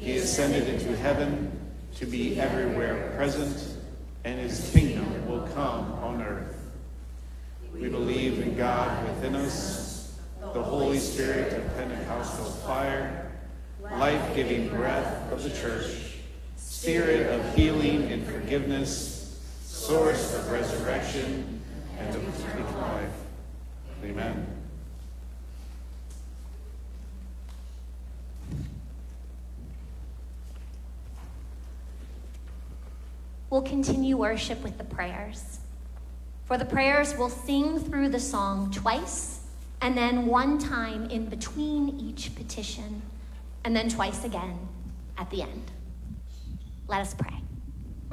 He ascended into heaven to be everywhere present, and his kingdom will come on earth. We believe in God within us, the Holy Spirit of Pentecostal fire, life-giving breath of the church, spirit of healing and forgiveness, source of resurrection and of eternal life. Amen. We'll continue worship with the prayers. For the prayers, we'll sing through the song twice, and then one time in between each petition, and then twice again at the end. Let us pray.